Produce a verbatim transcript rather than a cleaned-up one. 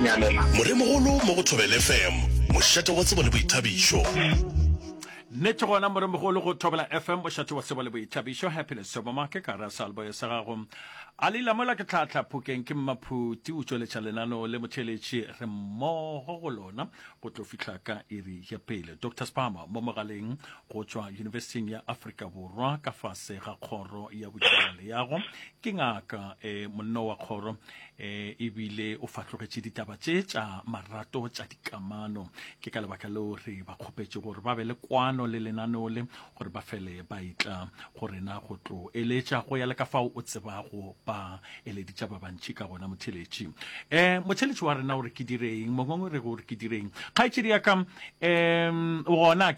nyanela moremogolo mo go Thobela F M mošate wa tsebo le boithabišo nete gona moremogolo go Thobela F M mošate wa tsebo le boithabišo happiness supermarket ka ra salbo ya sa gago a le lamola ke tlhatla phokeng ke mmaphuti o tšweletša lenano le motheletši re mmogo go lona go tlo fihla ka iri ya pele Doctor Spama mo mogaleng go tšwa University ya Afrika Borwa ka fase ga kgoro ya botšale yago ke ngaka eh, monno wa kgoro eh, ebile o fatlogetše ditaba tše tša marato tša dikamano ke ka lebaka leo re ba kgopetše gore ba be le kwano le lenano le gore ba fele ba itla gore na go tlo eletša go ya le ka fao o tsebago ba eleditša ba bantši ka gona motheletši eh motheletši wa rena gore ke direng mongwe re gore ke direng kgaetšedi ya ka em gona